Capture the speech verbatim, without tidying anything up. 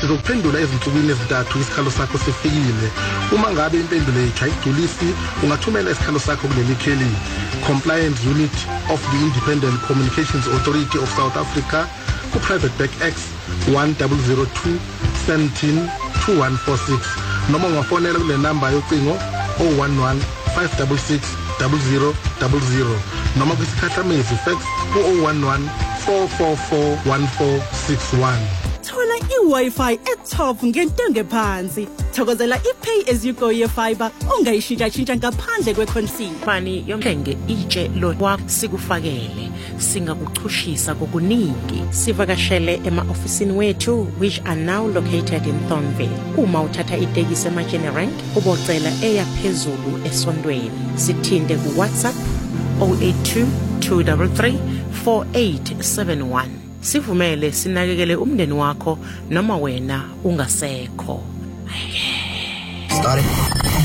sizokuphendula ezinsukwini ezintathu isikhalo sakho sifikile. Uma ngabe impendulo yethu ayigculisi ungathumela isikhalo sakho kuleli kheli Compliance Unit of the Independent Communications Authority of South Africa ku Private Back X one zero zero two one seven two one four six noma ungafonela kule number yocingo zero one one five six six zero zero zero zero noma kwisikhathamezi fax ku zero one one four four four one four six one. Thola i-Wi-Fi e-top ngentengo ephansi. Thokozela i-pay as you go ye-fiber ongayishintsha-shintsha ngaphandle kwe-concede. Fani yomthenge itshe lo wakho sikufakele singakuchushisa kokuningi. Sivakashele ema-ofisini wethu which are now located in Thornville. Uma uthatha itekisi ema-General ubocela eya phezulu esondweni. Sithinte ku WhatsApp zero eight two two three three four eight seven one. Sivumele sinakekele umndeni wakho noma wena ungasekho. Started.